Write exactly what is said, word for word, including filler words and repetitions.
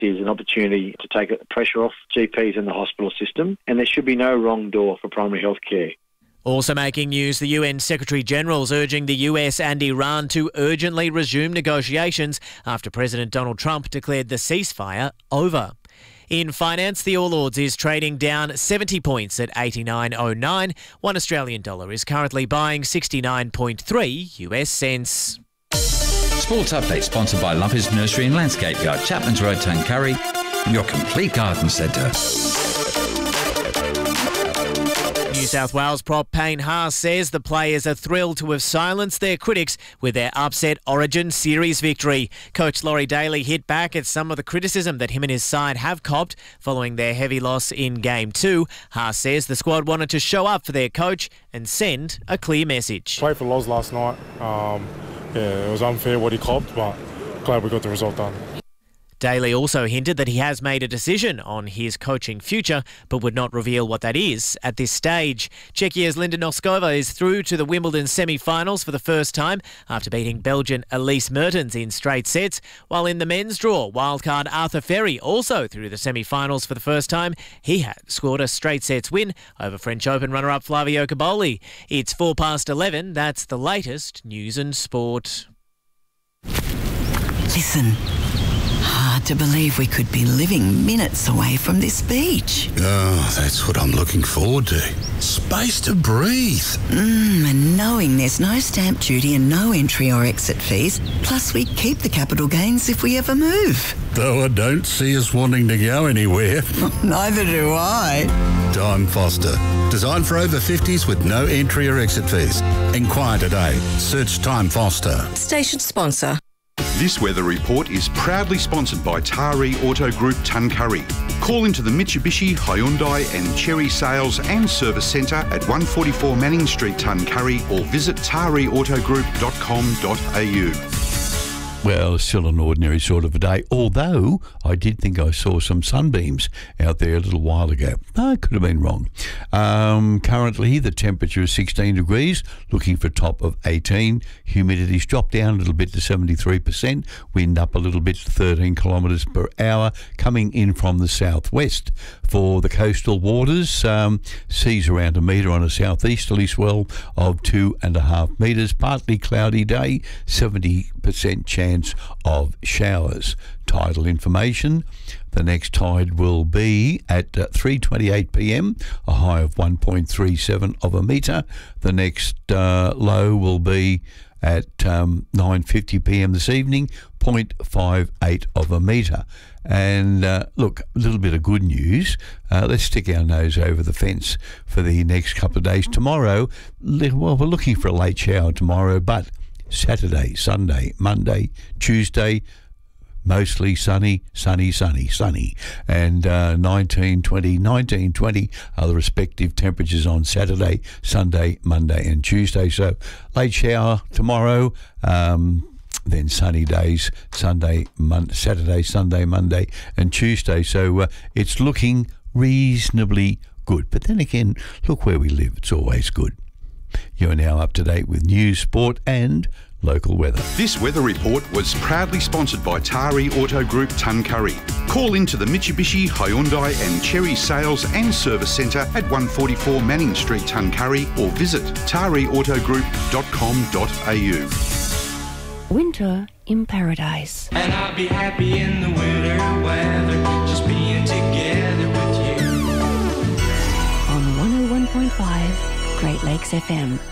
is an opportunity to take the pressure off G Ps in the hospital system, and there should be no wrong door for primary health care. Also making news, the U N Secretary-General's urging the U S and Iran to urgently resume negotiations after President Donald Trump declared the ceasefire over. In finance, the All Ords is trading down seventy points at eighty-nine oh nine. One Australian dollar is currently buying sixty-nine point three U S cents. Sports Update sponsored by Lumpers Nursery and Landscape Yard, Chapman's Road, Tuncurry, your complete garden centre. New South Wales prop Payne Haas says the players are thrilled to have silenced their critics with their upset Origin Series victory. Coach Laurie Daly hit back at some of the criticism that him and his side have copped following their heavy loss in Game two. Haas says the squad wanted to show up for their coach and send a clear message. Played for Loz last night. Um, yeah, it was unfair what he copped, but glad we got the result done. Daly also hinted that he has made a decision on his coaching future, but would not reveal what that is at this stage. Czechia's Linda Noskova is through to the Wimbledon semi-finals for the first time after beating Belgian Elise Mertens in straight sets, while in the men's draw, wildcard Arthur Ferry also through the semi-finals for the first time. He had scored a straight sets win over French Open runner-up Flavio Cobolli. It's four past eleven. That's the latest news and sport. Listen. Hard to believe we could be living minutes away from this beach. Oh, that's what I'm looking forward to. Space to breathe. Mmm, and knowing there's no stamp duty and no entry or exit fees, plus we keep the capital gains if we ever move. Though I don't see us wanting to go anywhere. Neither do I. Time Foster. Designed for over fifties with no entry or exit fees. Inquire today. Search Time Foster. Station sponsor. This weather report is proudly sponsored by Taree Auto Group Tuncurry. Call into the Mitsubishi, Hyundai and Chery Sales and Service Centre at one forty-four Manning Street, Tuncurry, or visit taree auto group dot com dot a u. Well, still an ordinary sort of a day, although I did think I saw some sunbeams out there a little while ago. I could have been wrong. Um, currently, the temperature is sixteen degrees, looking for a top of eighteen. Humidity's dropped down a little bit to seventy-three percent. Wind up a little bit to thirteen kilometres per hour, coming in from the southwest. For the coastal waters, um, seas around a metre on a southeasterly swell of two and a half metres. Partly cloudy day, seventy percent chance of showers. Tidal information. The next tide will be at uh, three twenty-eight p m, a high of one point three seven of a metre. The next uh, low will be at um, nine fifty p m this evening, zero point five eight of a metre. And uh, look, a little bit of good news. Uh, let's stick our nose over the fence for the next couple of days. Tomorrow, well, we're looking for a late shower tomorrow, but Saturday, Sunday, Monday, Tuesday, mostly sunny, sunny, sunny, sunny. And uh, nineteen, twenty, nineteen, twenty are the respective temperatures on Saturday, Sunday, Monday and Tuesday. So late shower tomorrow, um, then sunny days, Sunday, Mon- Saturday, Sunday, Monday and Tuesday. So uh, it's looking reasonably good. But then again, look where we live. It's always good. You are now up to date with news, sport and local weather. This weather report was proudly sponsored by Taree Auto Group Tuncurry. Call into the Mitsubishi, Hyundai and Chery Sales and Service Centre at one forty-four Manning Street, Tuncurry, or visit taree auto group dot com dot a u. Winter in Paradise. And I'll be happy in the winter weather, just being together with you. On one oh one point five Great Lakes F M.